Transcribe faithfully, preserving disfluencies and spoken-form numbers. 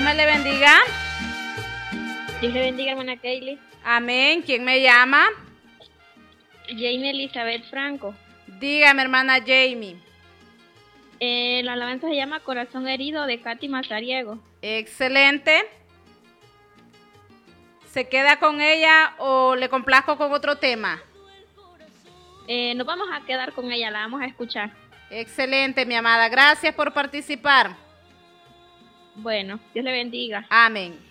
me le bendiga. Dios le bendiga, hermana Kaylee. Amén. ¿Quién me llama? Jamie Elizabeth Franco. Dígame, hermana Jamie. Eh, la alabanza se llama Corazón Herido, de Katy Mazariego. Excelente. ¿Se queda con ella o le complazco con otro tema? Eh, nos vamos a quedar con ella, la vamos a escuchar. Excelente, mi amada. Gracias por participar. Bueno, Dios le bendiga. Amén.